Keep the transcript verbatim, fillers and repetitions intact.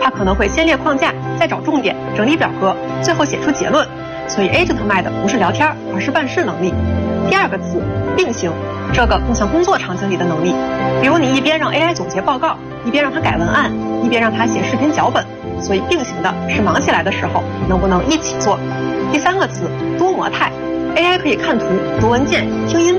它可能会先列框架，再找重点，整理表格，最后写出结论。所以 agent 卖的不是聊天，而是办事能力。第二个词，并行，这个更像工作场景里的能力。比如你一边让 A I 总结报告，一边让它改文案，一边让它写视频脚本。所以并行的是忙起来的时候能不能一起做。第三个词，多模态。A I 可以看图、读文件、听音